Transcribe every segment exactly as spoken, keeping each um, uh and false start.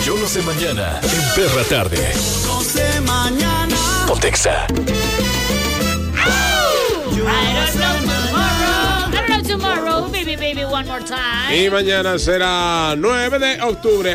Yo no sé mañana en Perra Tarde. Yo no sé mañana. Pontexa. Tomorrow, baby, baby, one more time. Y mañana será nueve de octubre.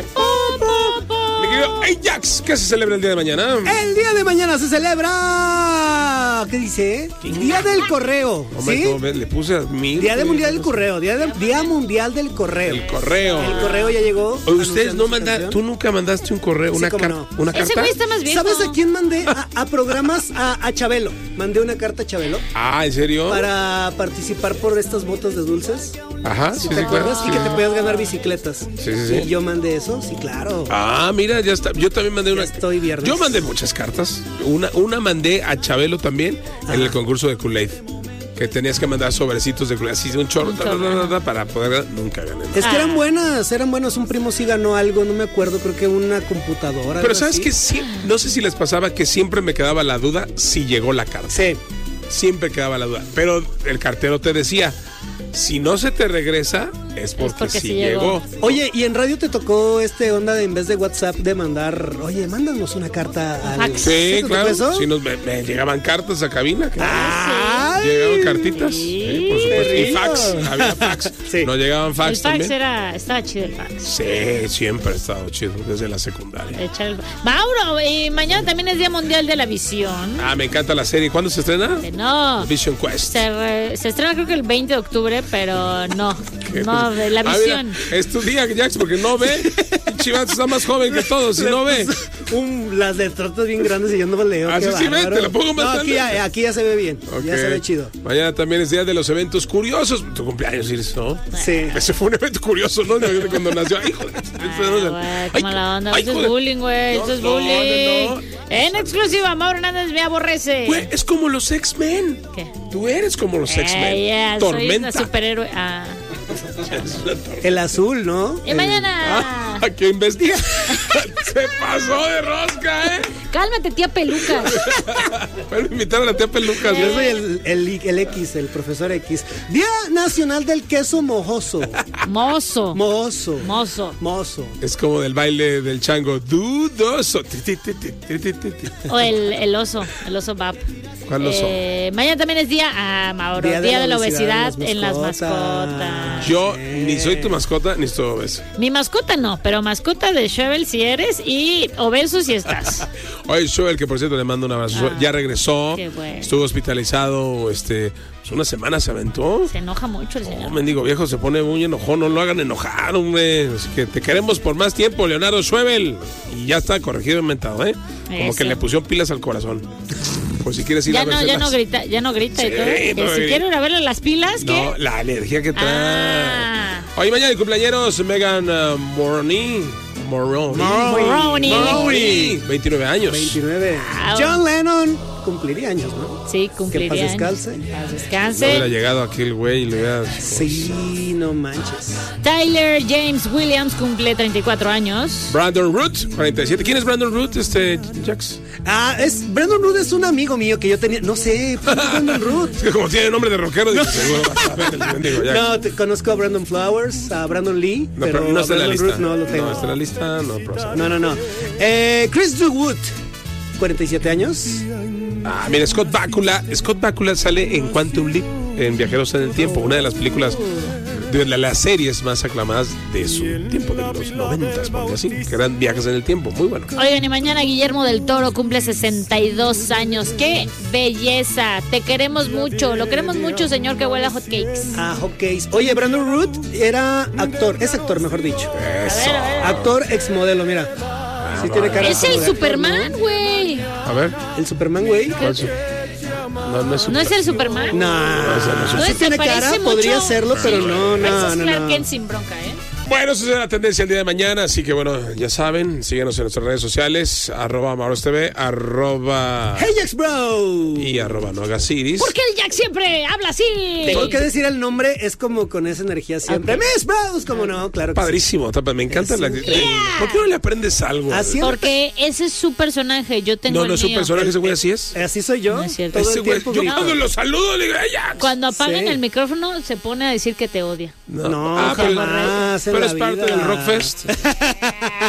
Mi querido Ajax, ¿qué se celebra el día de mañana? El día de mañana se celebra... ¿Qué dice? Día del Correo. Hombre, ¿Sí? ¿cómo ves? Le puse a mil. Día de Mundial del Correo. Día, de, día Mundial del Correo. El correo. El correo ya llegó. Ustedes no mandaron. ¿Tú nunca mandaste un correo? Sí, Una, cómo car no. una Ese carta. güey está más viejo. ¿Sabes a quién mandé? A, a programas, a, a Chabelo. Mandé una carta a Chabelo Ah, ¿en serio? para participar por estas botas de dulces. Ajá, ¿Sí sí, te sí, acuerdas? claro. Y que te podías ganar bicicletas. Sí, sí, sí. Y yo mandé eso, sí, claro. Ah, mira, ya está. Yo también mandé Ya una. estoy viernes. Yo mandé muchas cartas. Una, una mandé a Chabelo también en el concurso de Kool-Aid. Que tenías que mandar sobrecitos de Kool-Aid. Así, un chorro, Un ta, chorro, ta, ta, ajá. ta, para poder. Nunca gané. Es que Ah. eran buenas, eran buenas. Un primo sí ganó algo, no me acuerdo, creo que una computadora. Pero algo ¿sabes así. qué? Sí, no sé si les pasaba que siempre me quedaba la duda si llegó la carta. Sí. Siempre quedaba la duda. Pero el cartero te decía, si no se te regresa, es porque, porque sí sí llegó. llegó. Oye, y en radio te tocó este onda de en vez de WhatsApp de mandar, oye, mándanos una carta al... Fax. Sí, te tocó claro. eso? Sí, nos, me, me llegaban cartas a cabina. ¡Ay! Llegaban cartitas. Sí. Sí, por supuesto. Y Perrillo. fax. Había fax. Sí. No llegaban El fax fax también. era, estaba chido el fax. Sí, siempre ha estado chido desde la secundaria. Echar el- Mauro, y mañana también es Día Mundial de la Visión. Ah, me encanta la serie. ¿Cuándo se estrena? Que no. Vision Quest. Se, re- se estrena creo que el veinte de octubre, pero no. ¿Qué? No, de la Ah, mira, visión. es tu día, Jax, porque no ve. Chivas está más joven que todos, si no ve. Un, las de trotas bien grandes y yo no leo. Así qué sí ve, bárbaro. te la pongo más No, aquí, grande. ya, aquí ya se ve bien. Ok. Ya se ve chido. Mañana también es día de los eventos curiosos. Tu cumpleaños, Iris, ¿no? Sí. Ese fue un evento curioso, ¿no? De cuando nació. Ay, joder. Ay, güey, qué mala onda. Eso es joder. bullying, güey. No, Eso es no, bullying. no, no. En exclusiva, Mauro Hernández me aborrece. Güey, es como los X-Men. ¿Qué? Tú eres como los Eh, X-Men. yeah, soy Tormenta. una superhéroe. Ah. El azul, ¿no? Y El- mañana. Ah, que investiga. Se pasó de rosca, ¿eh? Cálmate, tía Peluca. Bueno, invitar a la tía Pelucas. Yo ¿no? soy el, el, el X, el profesor X. Día Nacional del Queso Mojoso. Mozo. Mozo. Mozo. Mozo. Es como del baile del chango. Dudoso. Ti, ti, ti, ti, ti, ti, ti. O el, el oso. El oso Bab. ¿Cuál oso? Eh, mañana también es día. Ah, Mauro. Día, de, la obesidad, en las mascotas. Yo ni soy tu mascota ni estoy obeso. Mi mascota no, pero mascota de Shovel si eres y obeso si estás. Oye, Joel, que por cierto le mando un abrazo. Ah, ya regresó. qué bueno. Estuvo hospitalizado. Este, pues una semana se aventó. Se enoja mucho el No, señor. mendigo viejo, se pone muy enojón. No lo hagan enojar, hombre. Así que te queremos por más tiempo, Leonardo Schwebel. Y ya está corregido y inventado, ¿eh? Como Eso. que le pusieron pilas al corazón. Pues si quieres ir Ya a no, verse ya las- no grita, ya no grita Sí, y todo. Que no si grita. quiero ir a verle las pilas, ¿qué? No, la alergia que trae. Ah. Hoy mañana de cumpleaños Megan uh, Moroni. Moroni. Moroni. Moroni. veintinueve años. veintinueve. Wow. John Lennon cumpliría años, ¿no? Sí, Que cumpliría. paz descanse. Paz No hubiera descanse. llegado aquí el güey y le hubiera... Sí, no manches. Tyler James Williams cumple treinta y cuatro años. Brandon Root, cuarenta y siete. ¿Quién es Brandon Root, este, Jax? Ah, es Brandon Root es un amigo mío que yo tenía. No sé, ¿por qué Brandon Root? Es que como tiene nombre de rockero, digo, seguro vas a ver el mendigo Jax. No, te, conozco a Brandon Flowers, a Brandon Lee, No, pero, pero no a está en la Brandon lista. Root no lo tengo. No está en la lista, no, pero... No, no, no. Eh, Chris Wood, cuarenta y siete años. Ah, mira, Scott Bakula. Scott Bakula sale en Quantum Leap, en Viajeros en el Tiempo, una de las películas, de la- las series más aclamadas de su tiempo, de los noventas, por así, que eran Viajes en el Tiempo, muy bueno. Oigan, y mañana Guillermo del Toro cumple sesenta y dos años. ¡Qué belleza! Te queremos mucho. Lo queremos mucho, señor que huele a hot cakes. Ah, hotcakes. Oye, Brandon Root era actor, es actor, mejor dicho. Eso. Actor exmodelo, mira. Sí tiene cara Es como el de actor, Superman, güey. A ver, ¿no? El Superman, güey. ¿cuál su- No, no es ¿No es el Superman? No, No, sí se tiene parece cara, mucho. podría serlo, pero no, Pareces no, no, Clark no. Kent sin bronca, ¿eh? Bueno, esa es la tendencia el día de mañana, así que bueno, ya saben, síguenos en nuestras redes sociales, arroba Mauros T V, arroba Hey, Jax Bro. y arroba no hagas iris. ¿Por qué el Jack siempre habla así? Tengo que decir el nombre, es como con esa energía siempre. Ok. Miss Bros, como no, claro que sí. Padrísimo, tapa, me encanta la... Sí. ¿Por qué no le aprendes algo? Así es. Porque ese es su personaje, yo tengo No, el no es un mío. personaje, ese güey así es. Así soy yo. No es cierto. Todo Ese el güey, tiempo yo grito. cuando lo saludo le digo, ¡ay, ya! Cuando apagan Sí. el micrófono se pone a decir que te odia. No, Ah, pero, jamás en pero la es parte vida. del Rockfest. Es parte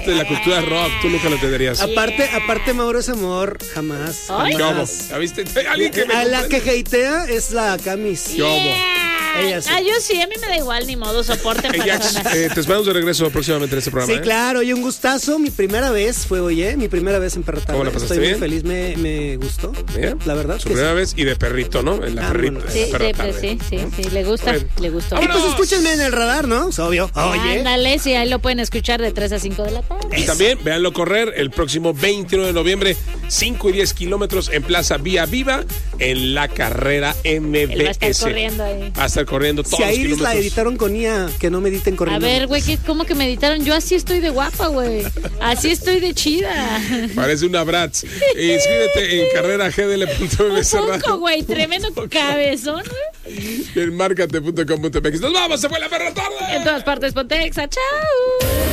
parte de la cultura rock, tú nunca lo tendrías. Aparte, aparte, Mauro es amor, jamás. Ay. ¿Qué jamás. hubo? ¿Ya viste? Alguien que me A la comprende. que hatea es la Camis. ¿Qué hubo? Ella sí. Ah, yo sí, a mí me da igual, ni modo, soporte Hey, Jax, personas. eh, te esperamos de regreso próximamente en este programa. Sí, ¿eh? claro, oye, un gustazo. Mi primera vez fue, oye, mi primera vez en Perra Tarde. ¿Cómo la pasaste Estoy bien? muy feliz, me, me gustó. Mira, La verdad Su que primera sí. vez y de perrito, ¿no? En la Ah, perrita. bueno. Sí, en la perra sí, pues tarde. sí, sí, sí, le gusta, Bueno. le gustó. Y pues ¡Vámonos! escúchenme en el radar, ¿no? Es obvio. Oye. Ándale, sí, ahí lo pueden escuchar de tres a cinco de la tarde. Y también véanlo correr el próximo veintiuno de noviembre, cinco y diez kilómetros en Plaza Vía Viva, en la carrera M B S. Él va a estar corriendo ahí. Va a estar corriendo todos Si a los Iris la kilómetros. editaron con I A, que no mediten A corriendo. ver, güey, ¿qué- ¿cómo que meditaron? Yo así estoy de guapa, güey. Así estoy de chida. Parece una Bratz. Inscríbete en carrera g d l punto m s Un poco, radio güey, tremendo cabezón, güey. y en marcate punto com punto m x. Nos vamos, se fue la perra tarde. En todas partes, Pontexa, chao.